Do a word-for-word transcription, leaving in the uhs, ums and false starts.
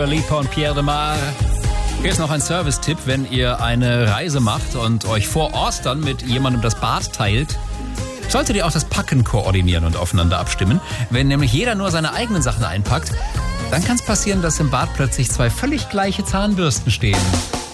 Lipa und Pierre de Mar. Hier ist noch ein Service-Tipp, wenn ihr eine Reise macht und euch vor Ostern mit jemandem das Bad teilt, solltet ihr auch das Packen koordinieren und aufeinander abstimmen. Wenn nämlich jeder nur seine eigenen Sachen einpackt, dann kann es passieren, dass im Bad plötzlich zwei völlig gleiche Zahnbürsten stehen.